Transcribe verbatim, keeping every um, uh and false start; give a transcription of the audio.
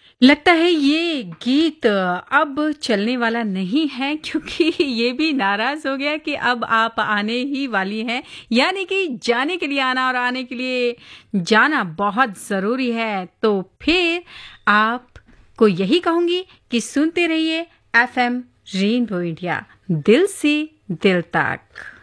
लगता है ये गीत अब चलने वाला नहीं है क्योंकि ये भी नाराज़ हो गया कि अब आप आने ही वाली हैं। यानी कि जाने के लिए आना और आने के लिए जाना बहुत ज़रूरी है। तो फिर आपको यही कहूँगी कि सुनते रहिए एफएम रेनबो इंडिया, दिल से दिल तक।